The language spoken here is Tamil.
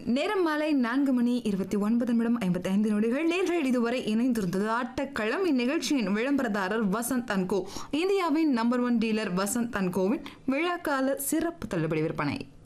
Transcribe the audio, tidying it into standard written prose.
நேரம் மாலை 4:29:55 நேர்கள் இதுவரை இணைந்திருந்தது ஆட்டக்களம். இந்நிகழ்ச்சியின் விளம்பரதாரர் வசந்த் அண்ட் கோ. இந்தியாவின் number 1 dealer Vasanth and CoWIN விழாக்கால சிறப்பு தள்ளுபடி விற்பனை.